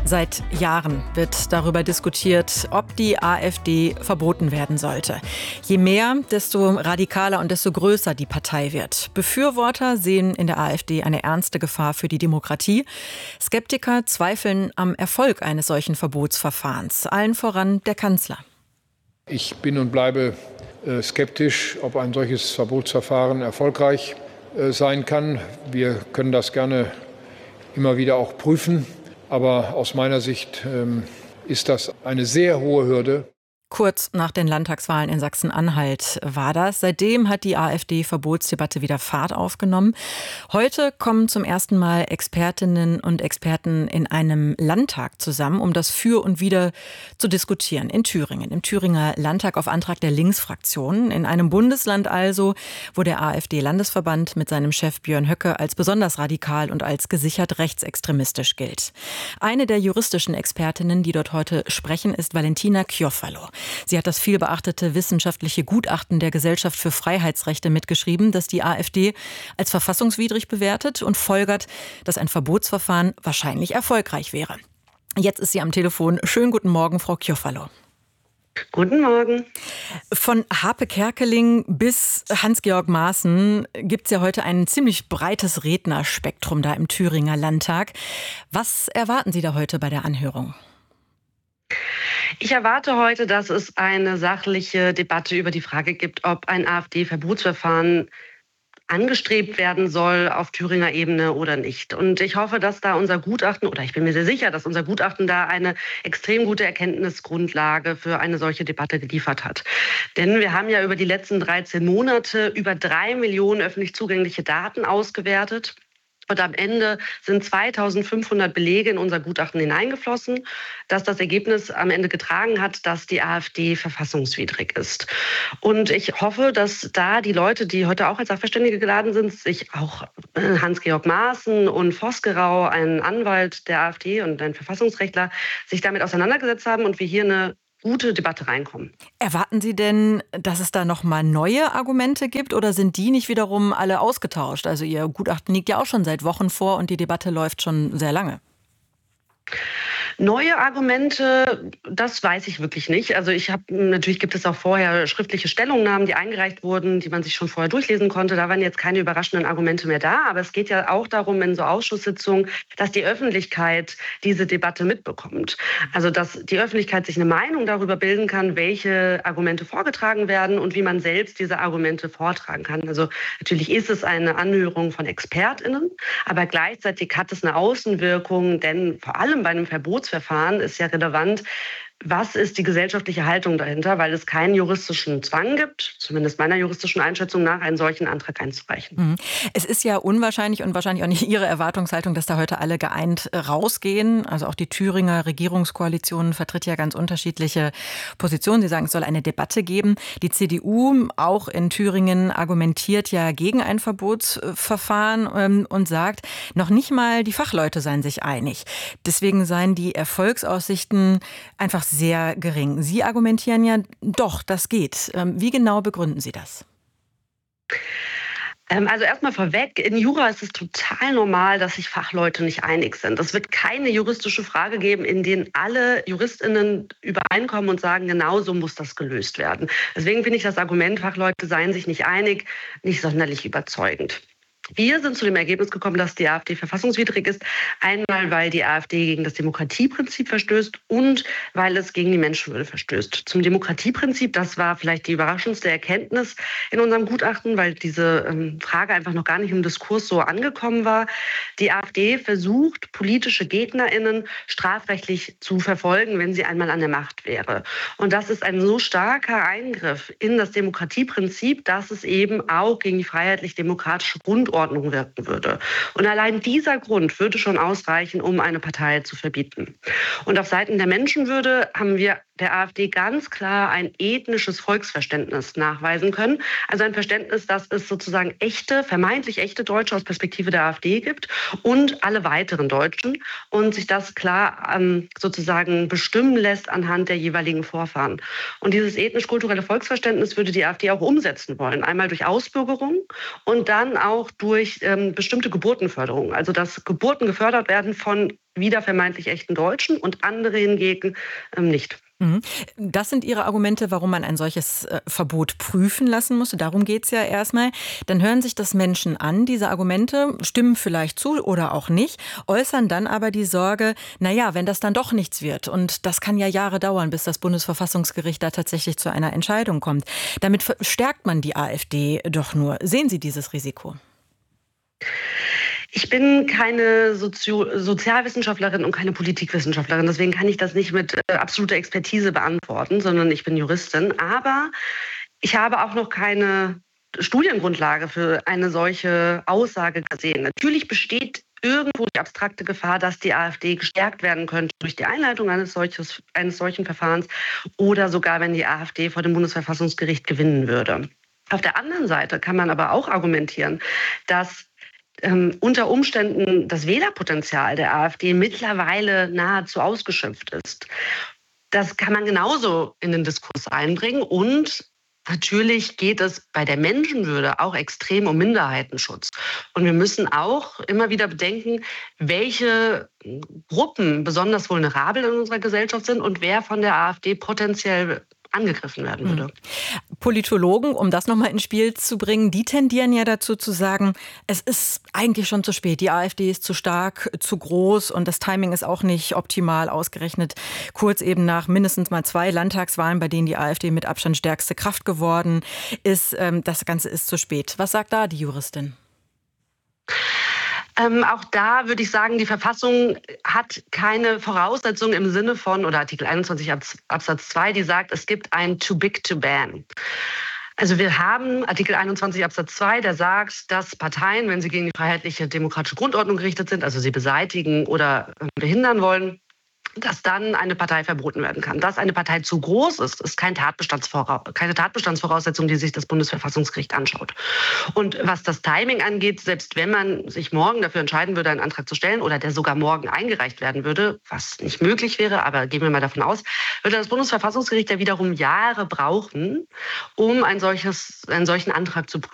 Seit Jahren wird darüber diskutiert, ob die AfD verboten werden sollte. Je mehr, desto radikaler und desto größer die Partei wird. Befürworter sehen in der AfD eine ernste Gefahr für die Demokratie. Skeptiker zweifeln am Erfolg eines solchen Verbotsverfahrens. Allen voran der Kanzler. Ich bin und bleibe skeptisch, ob ein solches Verbotsverfahren erfolgreich sein kann. Wir können das gerne immer wieder auch prüfen. Aber aus meiner Sicht ist das eine sehr hohe Hürde. Kurz nach den Landtagswahlen in Sachsen-Anhalt war das. Seitdem hat die AfD-Verbotsdebatte wieder Fahrt aufgenommen. Heute kommen zum ersten Mal Expertinnen und Experten in einem Landtag zusammen, um das Für und Wider zu diskutieren. In Thüringen, im Thüringer Landtag auf Antrag der Linksfraktion. In einem Bundesland also, wo der AfD-Landesverband mit seinem Chef Björn Höcke als besonders radikal und als gesichert rechtsextremistisch gilt. Eine der juristischen Expertinnen, die dort heute sprechen, ist Valentina Kjofalo. Sie hat das vielbeachtete wissenschaftliche Gutachten der Gesellschaft für Freiheitsrechte mitgeschrieben, das die AfD als verfassungswidrig bewertet und folgert, dass ein Verbotsverfahren wahrscheinlich erfolgreich wäre. Jetzt ist sie am Telefon. Schönen guten Morgen, Frau Kjofalo. Guten Morgen. Von Harpe Kerkeling bis Hans-Georg Maaßen gibt es ja heute ein ziemlich breites Rednerspektrum da im Thüringer Landtag. Was erwarten Sie da heute bei der Anhörung? Ich erwarte heute, dass es eine sachliche Debatte über die Frage gibt, ob ein AfD-Verbotsverfahren angestrebt werden soll auf Thüringer Ebene oder nicht. Und ich hoffe, dass da unser Gutachten, oder ich bin mir sehr sicher, dass unser Gutachten da eine extrem gute Erkenntnisgrundlage für eine solche Debatte geliefert hat. Denn wir haben ja über die letzten 13 Monate über 3 Millionen öffentlich zugängliche Daten ausgewertet. Und am Ende sind 2500 Belege in unser Gutachten hineingeflossen, dass das Ergebnis am Ende getragen hat, dass die AfD verfassungswidrig ist. Und ich hoffe, dass da die Leute, die heute auch als Sachverständige geladen sind, sich auch Hans-Georg Maaßen und Vosgerau, ein Anwalt der AfD und ein Verfassungsrechtler, sich damit auseinandergesetzt haben und wir hier eine gute Debatte reinkommen. Erwarten Sie denn, dass es da noch mal neue Argumente gibt oder sind die nicht wiederum alle ausgetauscht? Also Ihr Gutachten liegt ja auch schon seit Wochen vor und die Debatte läuft schon sehr lange. Neue Argumente, das weiß ich wirklich nicht. Also natürlich gibt es auch vorher schriftliche Stellungnahmen, die eingereicht wurden, die man sich schon vorher durchlesen konnte. Da waren jetzt keine überraschenden Argumente mehr da. Aber es geht ja auch darum in so Ausschusssitzungen, dass die Öffentlichkeit diese Debatte mitbekommt. Also dass die Öffentlichkeit sich eine Meinung darüber bilden kann, welche Argumente vorgetragen werden und wie man selbst diese Argumente vortragen kann. Also natürlich ist es eine Anhörung von ExpertInnen, aber gleichzeitig hat es eine Außenwirkung, denn vor allem bei einem Verbotsverfahren ist ja relevant, was ist die gesellschaftliche Haltung dahinter, weil es keinen juristischen Zwang gibt, zumindest meiner juristischen Einschätzung nach, einen solchen Antrag einzureichen. Es ist ja unwahrscheinlich und wahrscheinlich auch nicht Ihre Erwartungshaltung, dass da heute alle geeint rausgehen. Also auch die Thüringer Regierungskoalition vertritt ja ganz unterschiedliche Positionen. Sie sagen, es soll eine Debatte geben. Die CDU, auch in Thüringen, argumentiert ja gegen ein Verbotsverfahren und sagt, noch nicht mal die Fachleute seien sich einig. Deswegen seien die Erfolgsaussichten einfach sehr gering. Sie argumentieren ja, doch, das geht. Wie genau begründen Sie das? Also erstmal vorweg, in Jura ist es total normal, dass sich Fachleute nicht einig sind. Es wird keine juristische Frage geben, in denen alle JuristInnen übereinkommen und sagen, genau so muss das gelöst werden. Deswegen finde ich das Argument, Fachleute seien sich nicht einig, nicht sonderlich überzeugend. Wir sind zu dem Ergebnis gekommen, dass die AfD verfassungswidrig ist. Einmal, weil die AfD gegen das Demokratieprinzip verstößt und weil es gegen die Menschenwürde verstößt. Zum Demokratieprinzip, das war vielleicht die überraschendste Erkenntnis in unserem Gutachten, weil diese Frage einfach noch gar nicht im Diskurs so angekommen war. Die AfD versucht, politische GegnerInnen strafrechtlich zu verfolgen, wenn sie einmal an der Macht wäre. Und das ist ein so starker Eingriff in das Demokratieprinzip, dass es eben auch gegen die freiheitlich-demokratische Grundordnung wirken würde. Und allein dieser Grund würde schon ausreichen, um eine Partei zu verbieten. Und auf Seiten der Menschenwürde haben wir der AfD ganz klar ein ethnisches Volksverständnis nachweisen können. Also ein Verständnis, dass es sozusagen echte, vermeintlich echte Deutsche aus Perspektive der AfD gibt und alle weiteren Deutschen und sich das klar sozusagen bestimmen lässt anhand der jeweiligen Vorfahren. Und dieses ethnisch-kulturelle Volksverständnis würde die AfD auch umsetzen wollen. Einmal durch Ausbürgerung und dann auch durch bestimmte Geburtenförderung. Also dass Geburten gefördert werden von wieder vermeintlich echten Deutschen und andere hingegen nicht. Das sind Ihre Argumente, warum man ein solches Verbot prüfen lassen muss. Darum geht es ja erstmal. Dann hören sich das Menschen an, diese Argumente, stimmen vielleicht zu oder auch nicht, äußern dann aber die Sorge, naja, wenn das dann doch nichts wird. Und das kann ja Jahre dauern, bis das Bundesverfassungsgericht da tatsächlich zu einer Entscheidung kommt. Damit stärkt man die AfD doch nur. Sehen Sie dieses Risiko? Ich bin keine Sozialwissenschaftlerin und keine Politikwissenschaftlerin. Deswegen kann ich das nicht mit absoluter Expertise beantworten, sondern ich bin Juristin. Aber ich habe auch noch keine Studiengrundlage für eine solche Aussage gesehen. Natürlich besteht irgendwo die abstrakte Gefahr, dass die AfD gestärkt werden könnte durch die Einleitung eines solchen Verfahrens oder sogar, wenn die AfD vor dem Bundesverfassungsgericht gewinnen würde. Auf der anderen Seite kann man aber auch argumentieren, dass unter Umständen das Wählerpotenzial der AfD mittlerweile nahezu ausgeschöpft ist. Das kann man genauso in den Diskurs einbringen. Und natürlich geht es bei der Menschenwürde auch extrem um Minderheitenschutz. Und wir müssen auch immer wieder bedenken, welche Gruppen besonders vulnerabel in unserer Gesellschaft sind und wer von der AfD potenziell angegriffen werden würde. Politologen, um das nochmal ins Spiel zu bringen, die tendieren ja dazu zu sagen, es ist eigentlich schon zu spät. Die AfD ist zu stark, zu groß und das Timing ist auch nicht optimal ausgerechnet. Kurz eben nach mindestens mal 2 Landtagswahlen, bei denen die AfD mit Abstand stärkste Kraft geworden ist. Das Ganze ist zu spät. Was sagt da die Juristin? Auch da würde ich sagen, die Verfassung hat keine Voraussetzung im Sinne von, oder Artikel 21 Absatz 2, die sagt, es gibt ein too big to ban. Also wir haben Artikel 21 Absatz 2, der sagt, dass Parteien, wenn sie gegen die freiheitliche demokratische Grundordnung gerichtet sind, also sie beseitigen oder behindern wollen, dass dann eine Partei verboten werden kann. Dass eine Partei zu groß ist keine Tatbestandsvoraussetzung, die sich das Bundesverfassungsgericht anschaut. Und was das Timing angeht, selbst wenn man sich morgen dafür entscheiden würde, einen Antrag zu stellen oder der sogar morgen eingereicht werden würde, was nicht möglich wäre, aber gehen wir mal davon aus, würde das Bundesverfassungsgericht ja wiederum Jahre brauchen, um einen solchen Antrag zu prüfen.